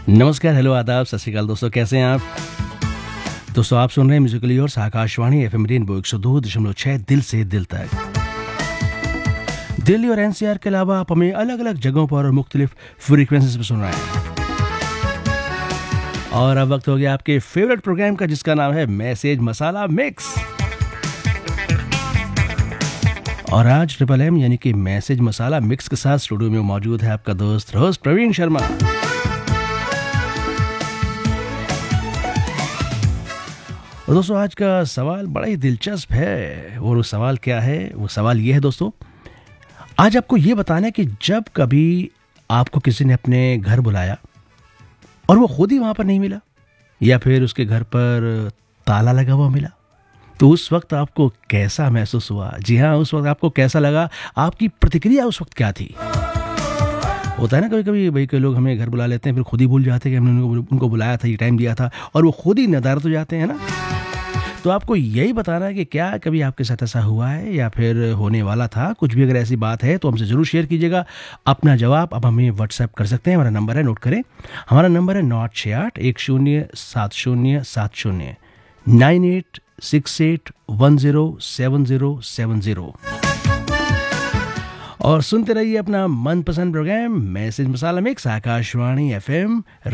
नमस्कार, हेलो, आदाब, सत श्री अकाल दोस्तों, कैसे हैं आप? दोस्तों, आप सुन रहे हैं म्यूजिकली और आकाशवाणी एफएम रेनबो 102.6 दिल से दिल तक। दिल्ली और एनसीआर के अलावा आप हमें अलग अलग जगहों पर और मुख्तलिफ फ्रीक्वेंसीज पर सुन रहे हैं। और अब वक्त हो गया आपके फेवरेट प्रोग्राम का, जिसका नाम है मैसेज मसाला मिक्स। और आज ट्रिपल एम यानी कि मैसेज मसाला मिक्स के साथ स्टूडियो में मौजूद है आपका दोस्त होस्ट प्रवीण शर्मा। और दोस्तों, आज का सवाल बड़ा ही दिलचस्प है। और वो सवाल क्या है? वो सवाल ये है दोस्तों, आज आपको ये बताना है कि जब कभी आपको किसी ने अपने घर बुलाया और वो खुद ही वहां पर नहीं मिला, या फिर उसके घर पर ताला लगा हुआ मिला, तो उस वक्त आपको कैसा महसूस हुआ? जी हाँ, उस वक्त आपको कैसा लगा? आपकी प्रतिक्रिया उस वक्त क्या थी? होता है ना कभी कभी भाई, कई लोग हमें घर बुला लेते हैं, फिर खुद ही भूल जाते हैं कि हमने उनको बुलाया था, ये टाइम दिया था, और वो खुद ही नदारत हो जाते हैं ना। तो आपको यही बताना है कि क्या कभी आपके साथ ऐसा हुआ है या फिर होने वाला था। कुछ भी अगर ऐसी बात है तो हमसे ज़रूर शेयर कीजिएगा अपना जवाब। अब हमें व्हाट्सएप कर सकते हैं। हमारा नंबर है, नोट करें, हमारा नंबर है 9868107070 9868107070। और सुनते रहिए अपना मनपसंद प्रोग्राम मैसेज मसाला मिक्स, आकाशवाणी एफएम